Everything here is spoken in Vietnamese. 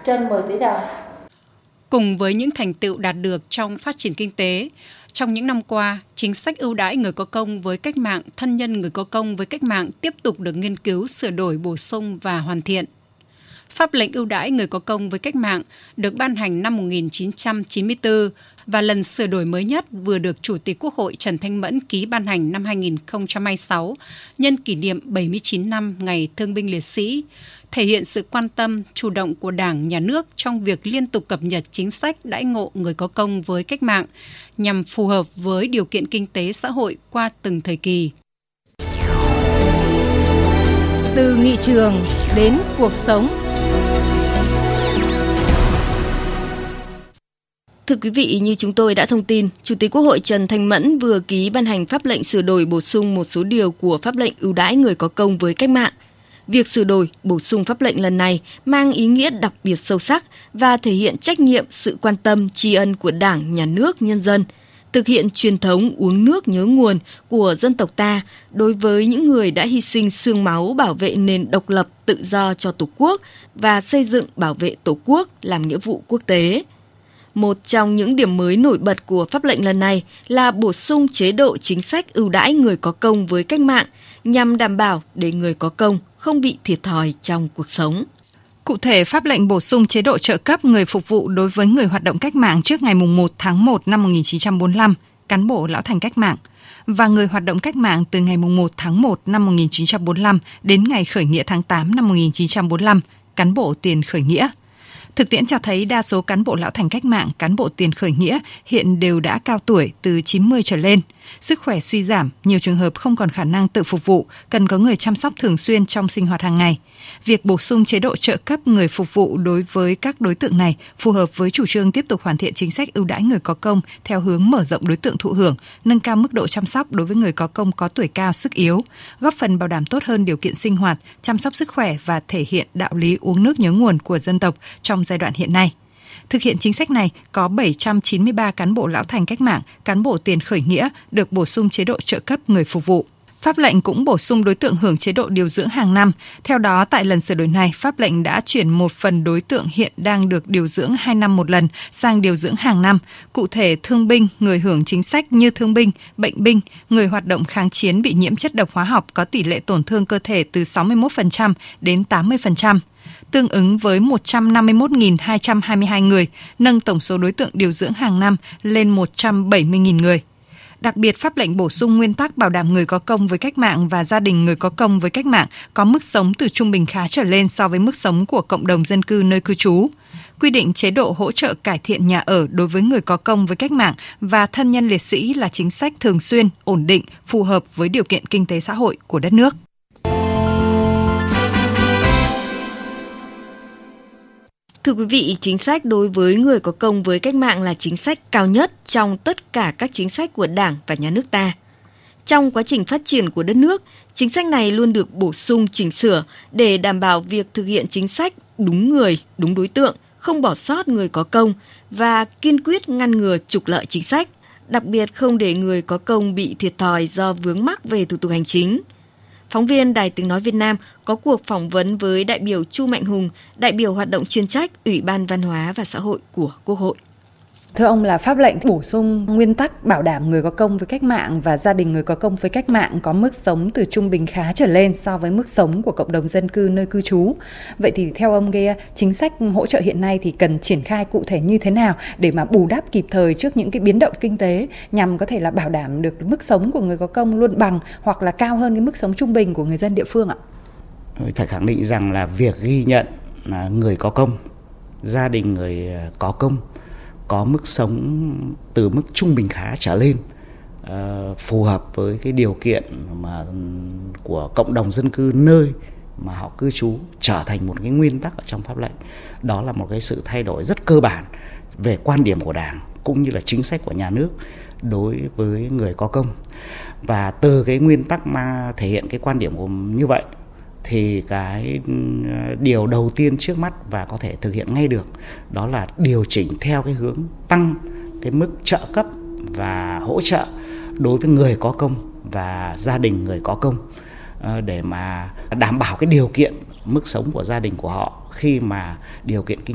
trên 10 tỷ đồng. Cùng với những thành tựu đạt được trong phát triển kinh tế, trong những năm qua, chính sách ưu đãi người có công với cách mạng, thân nhân người có công với cách mạng tiếp tục được nghiên cứu, sửa đổi, bổ sung và hoàn thiện. Pháp lệnh ưu đãi người có công với cách mạng được ban hành năm 1994 và lần sửa đổi mới nhất vừa được Chủ tịch Quốc hội Trần Thanh Mẫn ký ban hành năm 2026 nhân kỷ niệm 79 năm Ngày Thương binh Liệt sĩ, thể hiện sự quan tâm, chủ động của Đảng, Nhà nước trong việc liên tục cập nhật chính sách đãi ngộ người có công với cách mạng nhằm phù hợp với điều kiện kinh tế xã hội qua từng thời kỳ. Từ nghị trường đến cuộc sống. Thưa quý vị, như chúng tôi đã thông tin, Chủ tịch Quốc hội Trần Thanh Mẫn vừa ký ban hành pháp lệnh sửa đổi bổ sung một số điều của pháp lệnh ưu đãi người có công với cách mạng. Việc sửa đổi, bổ sung pháp lệnh lần này mang ý nghĩa đặc biệt sâu sắc và thể hiện trách nhiệm, sự quan tâm, tri ân của Đảng, Nhà nước, nhân dân, thực hiện truyền thống uống nước nhớ nguồn của dân tộc ta đối với những người đã hy sinh xương máu bảo vệ nền độc lập tự do cho Tổ quốc và xây dựng bảo vệ Tổ quốc làm nghĩa vụ quốc tế. Một trong những điểm mới nổi bật của pháp lệnh lần này là bổ sung chế độ chính sách ưu đãi người có công với cách mạng nhằm đảm bảo để người có công không bị thiệt thòi trong cuộc sống. Cụ thể, pháp lệnh bổ sung chế độ trợ cấp người phục vụ đối với người hoạt động cách mạng trước ngày 1 tháng 1 năm 1945, cán bộ lão thành cách mạng, và người hoạt động cách mạng từ ngày 1 tháng 1 năm 1945 đến ngày khởi nghĩa tháng 8 năm 1945, cán bộ tiền khởi nghĩa. Thực tiễn cho thấy đa số cán bộ lão thành cách mạng, cán bộ tiền khởi nghĩa hiện đều đã cao tuổi từ 90 trở lên. Sức khỏe suy giảm, nhiều trường hợp không còn khả năng tự phục vụ, cần có người chăm sóc thường xuyên trong sinh hoạt hàng ngày. Việc bổ sung chế độ trợ cấp người phục vụ đối với các đối tượng này phù hợp với chủ trương tiếp tục hoàn thiện chính sách ưu đãi người có công theo hướng mở rộng đối tượng thụ hưởng, nâng cao mức độ chăm sóc đối với người có công có tuổi cao, sức yếu, góp phần bảo đảm tốt hơn điều kiện sinh hoạt, chăm sóc sức khỏe và thể hiện đạo lý uống nước nhớ nguồn của dân tộc trong giai đoạn hiện nay. Thực hiện chính sách này, có 793 cán bộ lão thành cách mạng, cán bộ tiền khởi nghĩa được bổ sung chế độ trợ cấp người phục vụ. Pháp lệnh cũng bổ sung đối tượng hưởng chế độ điều dưỡng hàng năm. Theo đó, tại lần sửa đổi này, pháp lệnh đã chuyển một phần đối tượng hiện đang được điều dưỡng 2 năm một lần sang điều dưỡng hàng năm. Cụ thể, thương binh, người hưởng chính sách như thương binh, bệnh binh, người hoạt động kháng chiến bị nhiễm chất độc hóa học có tỷ lệ tổn thương cơ thể từ 61% đến 80%. Tương ứng với 151.222 người, nâng tổng số đối tượng điều dưỡng hàng năm lên 170.000 người. Đặc biệt, pháp lệnh bổ sung nguyên tắc bảo đảm người có công với cách mạng và gia đình người có công với cách mạng có mức sống từ trung bình khá trở lên so với mức sống của cộng đồng dân cư nơi cư trú. Quy định chế độ hỗ trợ cải thiện nhà ở đối với người có công với cách mạng và thân nhân liệt sĩ là chính sách thường xuyên, ổn định, phù hợp với điều kiện kinh tế xã hội của đất nước. Thưa quý vị, chính sách đối với người có công với cách mạng là chính sách cao nhất trong tất cả các chính sách của Đảng và Nhà nước ta. Trong quá trình phát triển của đất nước, chính sách này luôn được bổ sung chỉnh sửa để đảm bảo việc thực hiện chính sách đúng người, đúng đối tượng, không bỏ sót người có công và kiên quyết ngăn ngừa trục lợi chính sách, đặc biệt không để người có công bị thiệt thòi do vướng mắc về thủ tục hành chính. Phóng viên Đài Tiếng Nói Việt Nam có cuộc phỏng vấn với đại biểu Chu Mạnh Hùng, đại biểu hoạt động chuyên trách Ủy ban Văn hóa và Xã hội của Quốc hội. Thưa ông, là pháp lệnh bổ sung nguyên tắc bảo đảm người có công với cách mạng và gia đình người có công với cách mạng có mức sống từ trung bình khá trở lên so với mức sống của cộng đồng dân cư nơi cư trú. Vậy thì theo ông, cái chính sách hỗ trợ hiện nay thì cần triển khai cụ thể như thế nào để mà bù đắp kịp thời trước những cái biến động kinh tế nhằm có thể là bảo đảm được mức sống của người có công luôn bằng hoặc là cao hơn cái mức sống trung bình của người dân địa phương ạ? Phải khẳng định rằng là việc ghi nhận người có công, gia đình người có công có mức sống từ mức trung bình khá trở lên, phù hợp với cái điều kiện mà của cộng đồng dân cư nơi mà họ cư trú trở thành một cái nguyên tắc ở trong pháp lệnh. Đó là một cái sự thay đổi rất cơ bản về quan điểm của Đảng cũng như là chính sách của nhà nước đối với người có công. Và từ cái nguyên tắc mà thể hiện cái quan điểm của như vậy thì cái điều đầu tiên trước mắt và có thể thực hiện ngay được đó là điều chỉnh theo cái hướng tăng cái mức trợ cấp và hỗ trợ đối với người có công và gia đình người có công để mà đảm bảo cái điều kiện mức sống của gia đình của họ khi mà điều kiện kinh